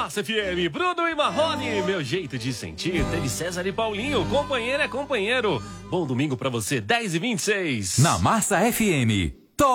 Massa FM, Bruno e Marrone, meu jeito de sentir. Teve César e Paulinho, companheiro é companheiro. Bom domingo pra você, 10h26. Na Massa FM.